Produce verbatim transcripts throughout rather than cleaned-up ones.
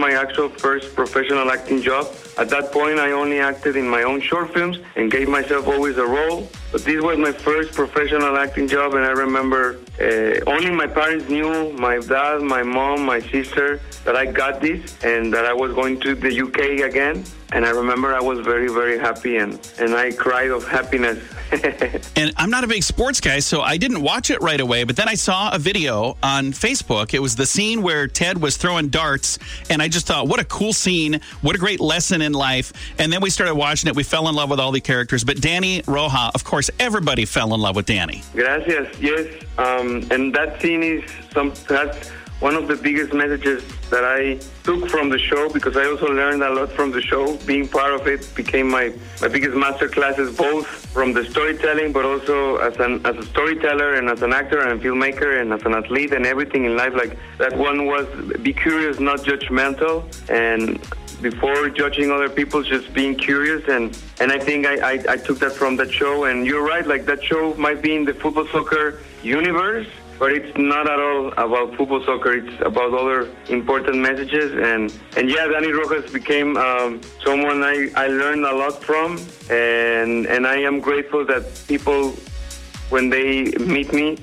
my actual first professional acting job. At that point, I only acted in my own short films and gave myself always a role. But this was my first professional acting job, and I remember uh, only my parents knew, my dad, my mom, my sister, that I got this and that I was going to the U K again. And I remember I was very, very happy, and, and I cried of happiness. And I'm not a big sports guy, so I didn't watch it right away. But then I saw a video on Facebook. It was the scene where Ted was throwing darts, and I just thought, what a cool scene. What a great lesson in life. And then we started watching it. We fell in love with all the characters. But Danny Roja, of course, everybody fell in love with Danny. Gracias, yes. Um, and that scene is some, that's one of the biggest messages that I took from the show, because I also learned a lot from the show. Being part of it became my, my biggest master classes, both from the storytelling, but also as an as a storyteller and as an actor and a filmmaker and as an athlete and everything in life. Like that one was be curious, not judgmental, and before judging other people, just being curious. And, and I think I, I, I took that from that show. And you're right, like that show might be in the football soccer universe, but it's not at all about football soccer. It's about other important messages. And, and yeah, Danny Rojas became um, someone I, I learned a lot from. And and I am grateful that people, when they meet me,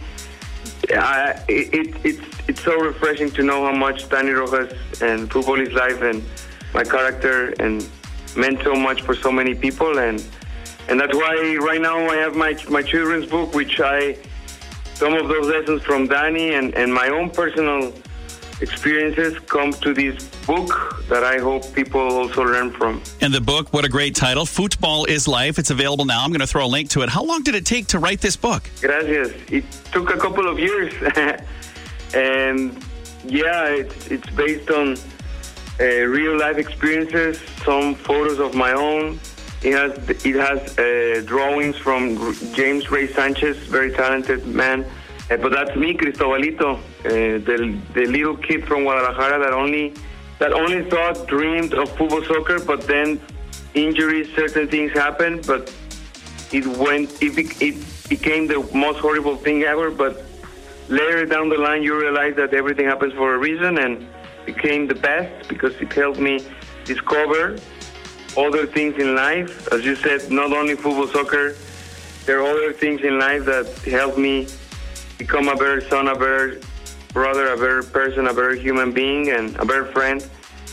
I, it, it's, it's so refreshing to know how much Danny Rojas and Football is Life and my character and meant so much for so many people. And, and that's why right now I have my, my children's book, which I... Some of those lessons from Danny and, and my own personal experiences come to this book that I hope people also learn from. And the book, what a great title, Football is Life. It's available now. I'm going to throw a link to it. How long did it take to write this book? Gracias. It took a couple of years. And yeah, it's, it's based on uh, real life experiences, some photos of my own. It has it has uh, drawings from James Ray Sanchez, very talented man. Uh, but that's me, Cristobalito, uh, the the little kid from Guadalajara that only that only thought, dreamed of football soccer. But then injuries, certain things happened. But it went. It, be, it became the most horrible thing ever. But later down the line, you realize that everything happens for a reason, and became the best because it helped me discover other things in life. As you said, not only football, soccer, there are other things in life that help me become a better son, a better brother, a better person, a better human being, and a better friend.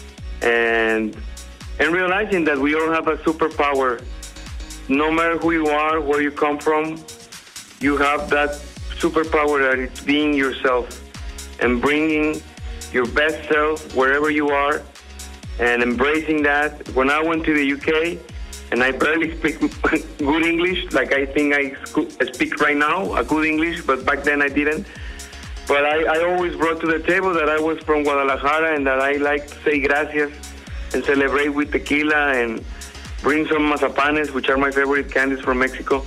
And and realizing that we all have a superpower. No matter who you are, where you come from, you have that superpower that it's being yourself and bringing your best self wherever you are, and embracing that. When I went to the U K, and I barely speak good English, like I think I speak right now, a good English, but back then I didn't. But I, I always brought to the table that I was from Guadalajara and that I like to say gracias and celebrate with tequila and bring some mazapanes, which are my favorite candies from Mexico.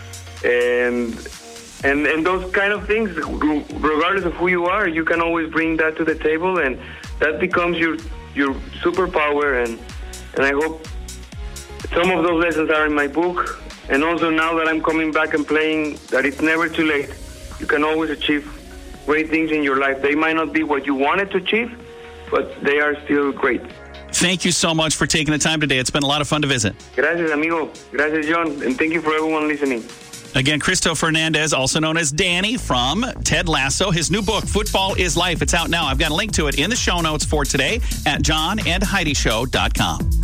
And and and those kind of things, regardless of who you are, you can always bring that to the table, and that becomes your your superpower. And and I hope some of those lessons are in my book. And also now that I'm coming back and playing, that it's never too late. You can always achieve great things in your life. They might not be what you wanted to achieve, but they are still great. Thank you so much for taking the time today. It's been a lot of fun to visit. Gracias, amigo. Gracias, John. And thank you for everyone listening. Again, Cristo Fernandez, also known as Danny from Ted Lasso. His new book, Football is Life. It's out now. I've got a link to it in the show notes for today at john and heidi show dot com.